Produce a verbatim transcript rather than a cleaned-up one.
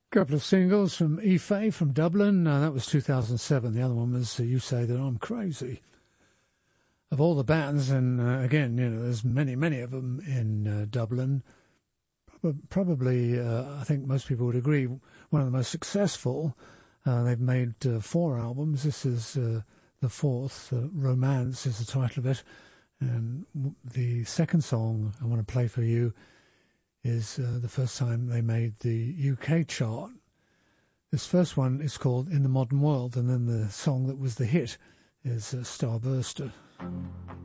Couple of singles from Ife from Dublin. Uh, that was two thousand seven. The other one was uh, You Say That I'm Crazy. Of all the bands, and uh, again, you know, there's many, many of them in uh, Dublin. Probably, uh, I think most people would agree, one of the most successful. Uh, they've made uh, four albums. This is uh, the fourth. Uh, Romance is the title of it. And the second song I want to play for you is uh, the first time they made the U K chart. This first one is called In the Modern World, and then the song that was the hit is uh, Starburster.